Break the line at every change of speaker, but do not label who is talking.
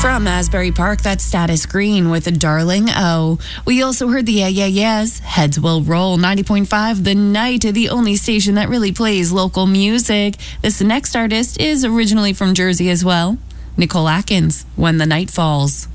From Asbury Park, that's Status Green with a Darling O. We also heard the Yeah Yeah Yeahs, Heads Will Roll, 90.5 The Night, the only station that really plays local music. This next artist is originally from Jersey as well. Nicole Atkins, When the Night Falls.